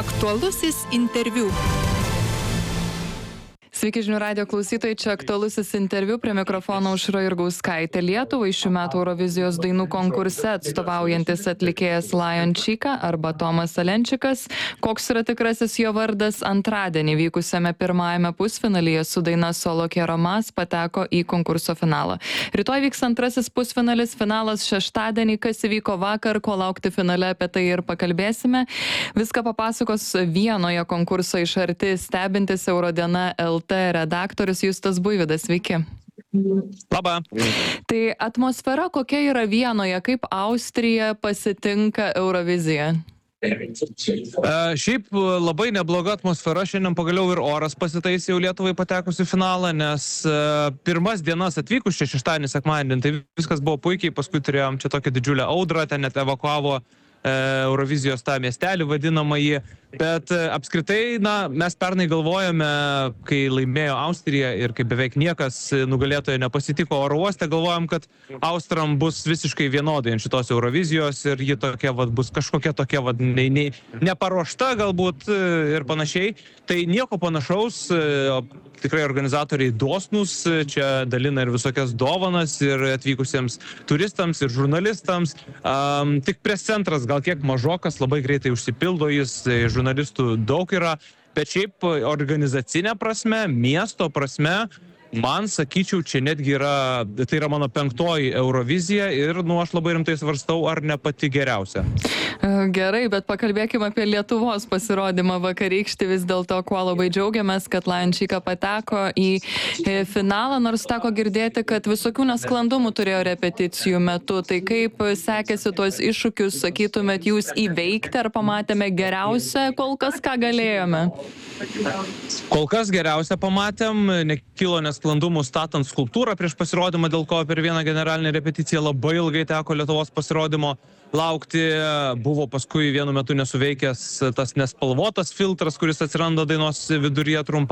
Aktualusis interviu. Sveiki žinių radijo klausytojai, čia aktualusis interviu, prie mikrofono Aušra Jurgauskaitė. Lietuvai šių metų Eurovizijos dainų konkurse atstovaujantis atlikėjas Lion Chika arba Tomas Alenčikas. Koks yra tikrasis jo vardas? Antradienį vykusiame pirmajame pusfinalyje su daina Solo Quiero Más pateko į konkurso finalą. Rytoj vyks antrasis pusfinalis, finalas šeštadienį, kas įvyko vakar, ko laukti finale, apie tai ir pakalbėsime. Viską papasakos vienoje konkurso iš arti stebintis Eurodiena LT redaktorius Justas Buivydas. Sveiki. Labą. Tai atmosfera kokia yra Vienoje, kaip Austrija pasitinka Euroviziją? Šiaip labai nebloga atmosfera, šiandien pagaliau ir oras pasitaisė jau Lietuvai patekus į finalą, nes pirmas dienas atvykus čia šeštadienį, sekmadienį, tai viskas buvo puikiai, paskui turėjom čia tokią didžiulę audrą, ten net evakuavo Eurovizijos tą miestelį vadinamąjį, bet apskritai, mes pernai galvojame, kai laimėjo Austrija ir kai beveik niekas nugalėtojo nepasitiko oro uoste, galvojam, kad Austram bus visiškai vienodai ant šitos Eurovizijos ir ji tokia bus kažkokia tokia neparuošta galbūt ir panašiai. Tai nieko panašaus, tikrai organizatoriai dosnūs, čia dalina ir visokias dovanas ir atvykusiems turistams ir žurnalistams. Tik prescentras gal kiek mažokas, labai greitai užsipildo jis, žurnalistų daug yra, bet šiaip organizacinė prasme, miesto prasme, man, sakyčiau, čia netgi yra, tai yra mano 5. Eurovizija ir, aš labai rimtai svarstau, ar ne pati geriausia. Gerai, bet pakalbėkime apie Lietuvos pasirodymą vakarykštį, vis dėlto, kuo labai džiaugiamės, kad Lion Chika pateko į finalą, nors teko girdėti, kad visokių nesklandumų turėjo repeticijų metu. Tai kaip sekėsi tuos iššūkius, sakytumėt, jūs įveikti, ar pamatėme geriausią kol kas, ką galėjome? Kol kas geriausia pamatėm, nekilo nesklandumų statant skulptūrą prieš pasirodymą, dėl ko per vieną generalinę repeticiją labai ilgai teko Lietuvos pasirodymo laukti. Buvo paskui vienu metu nesuveikęs tas nespalvotas filtras, kuris atsiranda dainos viduryje trumpam.